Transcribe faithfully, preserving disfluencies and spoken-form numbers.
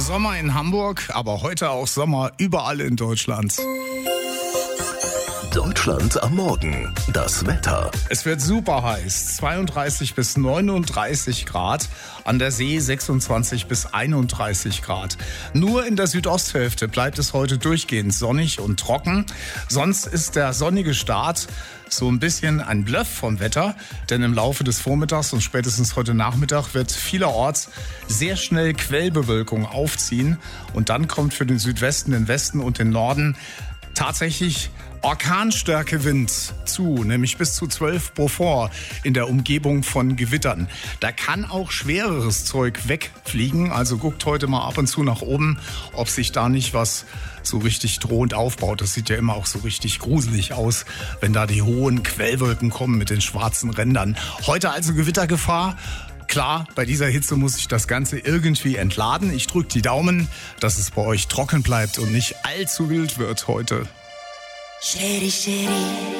Sommer in Hamburg, aber heute auch Sommer überall in Deutschland. Deutschland am Morgen. Das Wetter. Es wird super heiß. zweiunddreißig bis neununddreißig Grad. An der See sechsundzwanzig bis einunddreißig Grad. Nur in der Südosthälfte bleibt es heute durchgehend sonnig und trocken. Sonst ist der sonnige Start so ein bisschen ein Bluff vom Wetter, denn im Laufe des Vormittags und spätestens heute Nachmittag wird vielerorts sehr schnell Quellbewölkung aufziehen und dann kommt für den Südwesten, den Westen und den Norden tatsächlich Orkanstärkewind zu, nämlich bis zu zwölf Beaufort in der Umgebung von Gewittern. Da kann auch schwereres Zeug wegfliegen, also guckt heute mal ab und zu nach oben, ob sich da nicht was so richtig drohend aufbaut. Das sieht ja immer auch so richtig gruselig aus, wenn da die hohen Quellwolken kommen mit den schwarzen Rändern. Heute also Gewittergefahr. Klar, bei dieser Hitze muss sich das Ganze irgendwie entladen. Ich drücke die Daumen, dass es bei euch trocken bleibt und nicht allzu wild wird heute. Shady, shady.